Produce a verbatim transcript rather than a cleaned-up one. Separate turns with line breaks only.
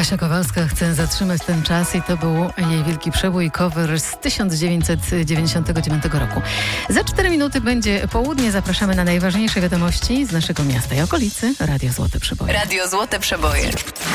Kasia Kowalska chce zatrzymać ten czas i to był jej wielki przebój, cover z tysiąc dziewięćset dziewięćdziesiątego dziewiątego roku. Za cztery minuty będzie południe. Zapraszamy na najważniejsze wiadomości z naszego miasta i okolicy. Radio Złote Przeboje.
Radio Złote Przeboje.